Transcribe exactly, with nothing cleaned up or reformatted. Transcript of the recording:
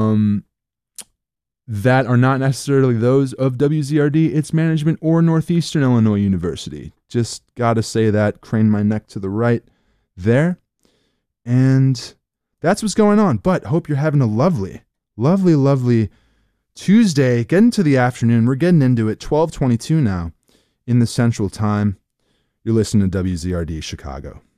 um, that are not necessarily those of W Z R D, its management, or Northeastern Illinois University. Just got to say that, crane my neck to the right there. And that's what's going on. But hope you're having a lovely, lovely, lovely Tuesday. Getting to the afternoon. We're getting into it. twelve twenty-two now in the Central Time. You're listening to W Z R D Chicago.